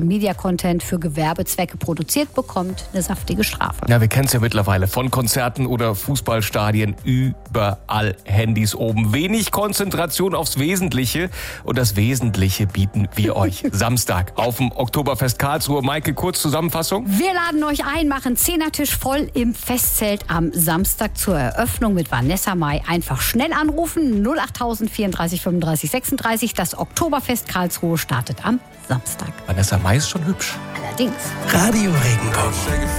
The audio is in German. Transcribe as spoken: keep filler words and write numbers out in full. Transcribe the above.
Media-Content für Gewerbezwecke produziert, bekommt eine saftige Strafe. Ja, wir kennen es ja mittlerweile von Konzerten oder Fußballstadien. Überall Handys oben. Wenig Konzentration aufs Wesentliche. Und das Wesentliche bieten wir euch Samstag auf dem Oktoberfest Karlsruhe. Maike, kurz Zusammenfassung. Wir laden euch ein, machen Zehnertisch voll im Festzelt am Samstag zur Eröffnung mit Vanessa Mai. Einfach schnell anrufen. null acht null null vierunddreißig fünfunddreißig sechsunddreißig. Das Oktoberfest Karlsruhe startet am Samstag. Vanessa Mai ist schon hübsch. Allerdings. Radio Regenbogen.